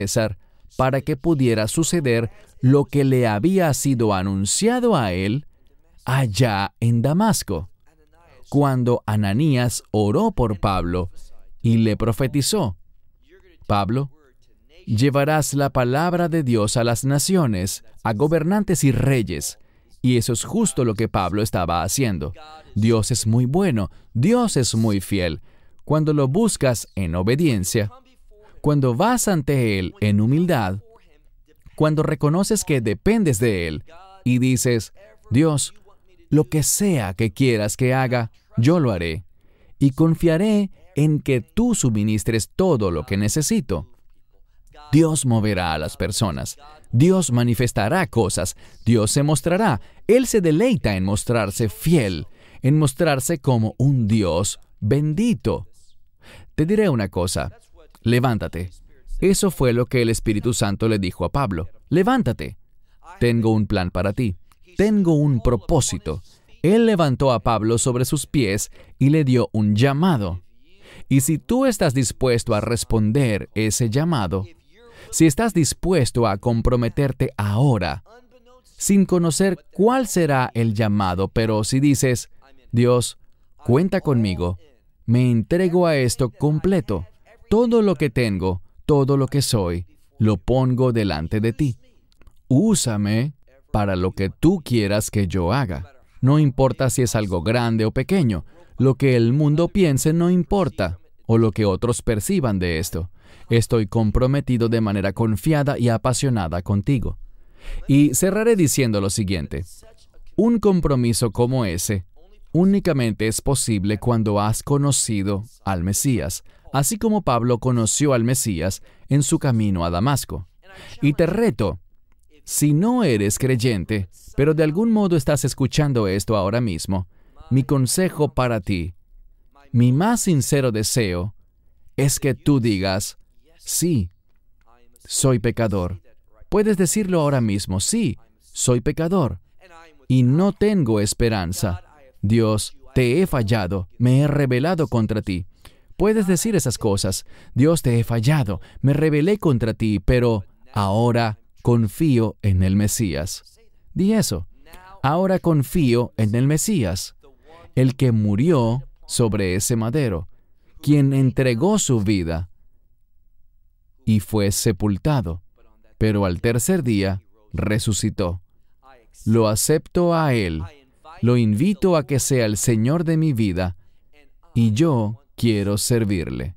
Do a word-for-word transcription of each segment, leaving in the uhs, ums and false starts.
César para que pudiera suceder lo que le había sido anunciado a él allá en Damasco, cuando Ananías oró por Pablo y le profetizó: Pablo, llevarás la palabra de Dios a las naciones, a gobernantes y reyes. Y eso es justo lo que Pablo estaba haciendo. Dios es muy bueno, Dios es muy fiel. Cuando lo buscas en obediencia, cuando vas ante Él en humildad, cuando reconoces que dependes de Él y dices: Dios, lo que sea que quieras que haga, yo lo haré, y confiaré en que tú suministres todo lo que necesito. Dios moverá a las personas. Dios manifestará cosas. Dios se mostrará. Él se deleita en mostrarse fiel, en mostrarse como un Dios bendito. Te diré una cosa. Levántate. Eso fue lo que el Espíritu Santo le dijo a Pablo. Levántate. Tengo un plan para ti. Tengo un propósito. Él levantó a Pablo sobre sus pies y le dio un llamado. Y si tú estás dispuesto a responder ese llamado, si estás dispuesto a comprometerte ahora, sin conocer cuál será el llamado, pero si dices: Dios, cuenta conmigo, me entrego a esto completo, todo lo que tengo, todo lo que soy, lo pongo delante de ti. Úsame para lo que tú quieras que yo haga. No importa si es algo grande o pequeño, lo que el mundo piense no importa, o lo que otros perciban de esto. Estoy comprometido de manera confiada y apasionada contigo. Y cerraré diciendo lo siguiente: un compromiso como ese únicamente es posible cuando has conocido al Mesías, así como Pablo conoció al Mesías en su camino a Damasco. Y te reto, si no eres creyente, pero de algún modo estás escuchando esto ahora mismo, mi consejo para ti, mi más sincero deseo, es que tú digas: sí, soy pecador. Puedes decirlo ahora mismo: sí, soy pecador y no tengo esperanza. Dios, te he fallado, me he rebelado contra ti. Puedes decir esas cosas: Dios, te he fallado, me rebelé contra ti, pero ahora confío en el Mesías. Di eso. Ahora confío en el Mesías, el que murió sobre ese madero, quien entregó su vida y fue sepultado, pero al tercer día resucitó. Lo acepto a Él, lo invito a que sea el Señor de mi vida, y yo quiero servirle.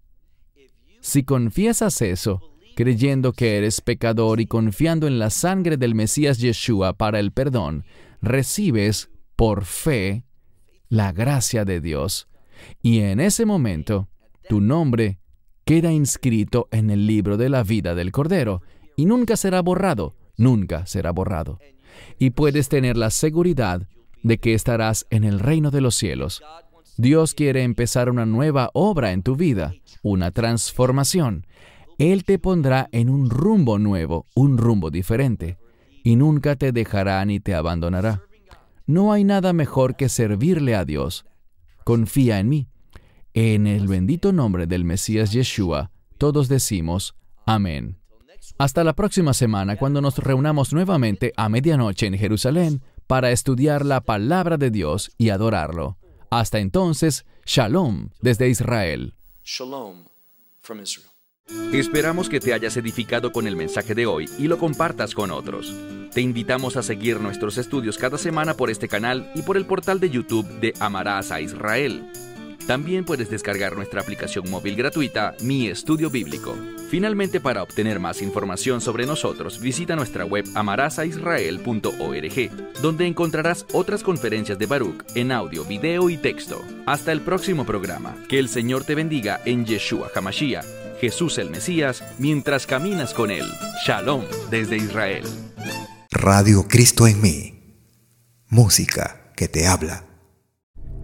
Si confiesas eso, creyendo que eres pecador y confiando en la sangre del Mesías Yeshua para el perdón, recibes por fe la gracia de Dios, y en ese momento tu nombre queda inscrito en el libro de la vida del Cordero, y nunca será borrado, nunca será borrado. Y puedes tener la seguridad de que estarás en el reino de los cielos. Dios quiere empezar una nueva obra en tu vida, una transformación. Él te pondrá en un rumbo nuevo, un rumbo diferente, y nunca te dejará ni te abandonará. No hay nada mejor que servirle a Dios. Confía en mí. En el bendito nombre del Mesías Yeshua, todos decimos amén. Hasta la próxima semana, cuando nos reunamos nuevamente a medianoche en Jerusalén para estudiar la palabra de Dios y adorarlo. Hasta entonces, Shalom desde Israel. Shalom from Israel. Esperamos que te hayas edificado con el mensaje de hoy y lo compartas con otros. Te invitamos a seguir nuestros estudios cada semana por este canal y por el portal de YouTube de Amarás a Israel. También puedes descargar nuestra aplicación móvil gratuita, Mi Estudio Bíblico. Finalmente, para obtener más información sobre nosotros, visita nuestra web amarás a israel punto org, donde encontrarás otras conferencias de Baruch en audio, video y texto. Hasta el próximo programa. Que el Señor te bendiga en Yeshua HaMashiach, Jesús el Mesías, mientras caminas con Él. Shalom desde Israel. Radio Cristo en mí. Música que te habla.